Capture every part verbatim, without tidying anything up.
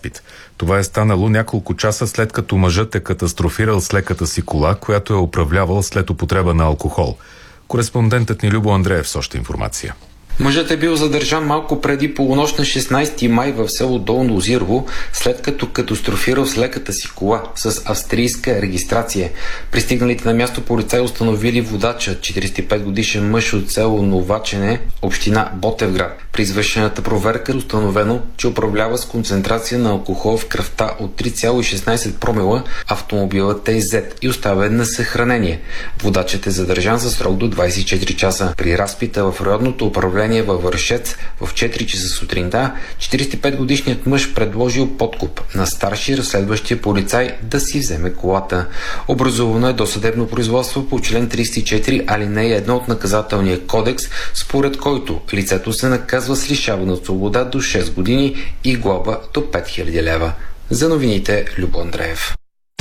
разпит. Това е станало няколко часа след като мъжът е катастрофирал с леката си кола, която е управлявал след употреба на алкохол. Кореспондентът ни Любо Андреев с още информация. Мъжът е бил задържан малко преди полунощ на шестнайсети май в село Долно Озирово, след като катастрофирал с леката си кола с австрийска регистрация. Пристигналите на място полицаи установили водача, четирийсет и пет годишен мъж от село Новачене, община Ботевград. При извършената проверка е установено, че управлява с концентрация на алкохол в кръвта от три цяло и шестнайсет промила, автомобилът е зет и оставен на съхранение. Водачът е задържан за срок до двайсет и четири часа. При разпита в районното управление във Вършец в четири часа сутринта, четирийсет и пет годишният мъж предложил подкуп на старши разследващия полицай да си вземе колата. Образувано е досъдебно производство по член трийсет и четири алинея едно от наказателния кодекс, според който лицето се наказва с лишаване от свобода до шест години и глоба до пет хиляди лева. За новините Любо Андреев.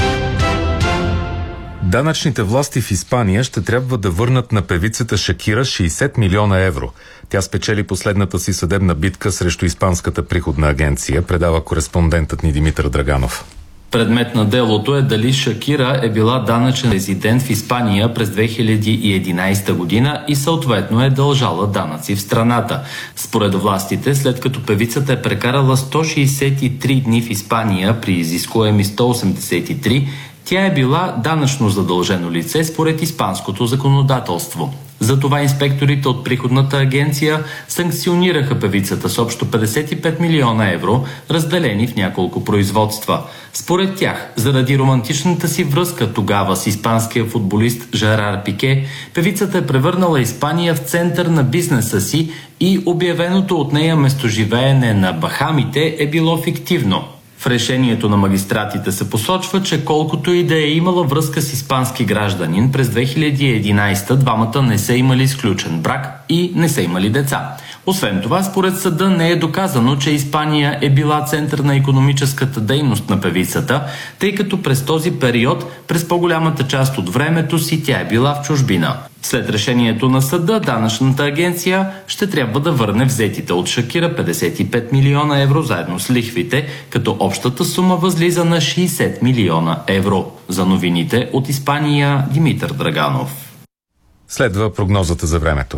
Данъчните власти в Испания ще трябва да върнат на певицата Шакира шейсет милиона евро. Тя спечели последната си съдебна битка срещу Испанската приходна агенция, предава кореспондентът ни Димитър Драганов. Предмет на делото е дали Шакира е била данъчен резидент в Испания през две хиляди и единайсета година и съответно е дължала данъци в страната. Според властите, след като певицата е прекарала сто шейсет и три дни в Испания при изискуеми сто осемдесет и три, тя е била данъчно задължено лице според испанското законодателство. Затова инспекторите от приходната агенция санкционираха певицата с общо петдесет и пет милиона евро, разделени в няколко производства. Според тях, заради романтичната си връзка тогава с испанския футболист Жерар Пике, певицата е превърнала Испания в център на бизнеса си и обявеното от нея местоживеене на Бахамите е било фиктивно. В решението на магистратите се посочва, че колкото и да е имала връзка с испански гражданин, през две хиляди и единайсета двамата не са имали сключен брак и не са имали деца. Освен това, според съда не е доказано, че Испания е била център на икономическата дейност на певицата, тъй като през този период, през по-голямата част от времето си, тя е била в чужбина. След решението на съда, данъчната агенция ще трябва да върне взетите от Шакира петдесет и пет милиона евро заедно с лихвите, като общата сума възлиза на шейсет милиона евро. За новините от Испания, Димитър Драганов. Следва прогнозата за времето.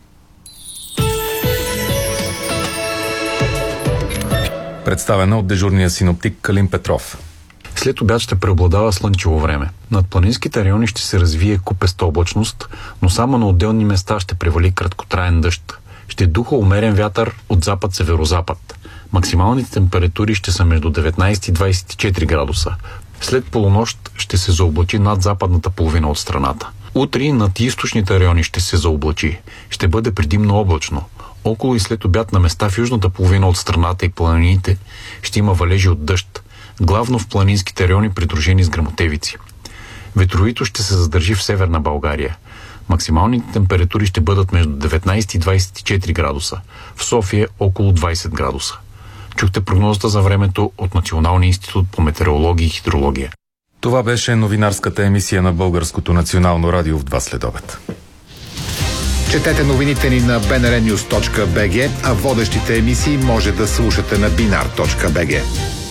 Представена от дежурния синоптик Калин Петров. След обяд ще преобладава слънчево време. Над планинските райони ще се развие купеста облачност, но само на отделни места ще превали краткотраен дъжд. Ще духа умерен вятър от запад-северозапад. Максималните температури ще са между деветнайсет и двайсет и четири градуса. След полунощ ще се заоблачи над западната половина от страната. Утре над източните райони ще се заоблачи. Ще бъде предимно облачно. Около и след обяд на места в южната половина от страната и планините ще има валежи от дъжд, главно в планинските райони, придружени с гръмотевици. Ветровито ще се задържи в северна България. Максималните температури ще бъдат между деветнайсет и двайсет и четири градуса. В София около двайсет градуса. Чухте прогнозата за времето от Националния институт по метеорология и хидрология. Това беше новинарската емисия на Българското национално радио в два следобед. Четете новините ни на би ен ар нюз точка би джи, а водещите емисии може да слушате на бинар точка би джи.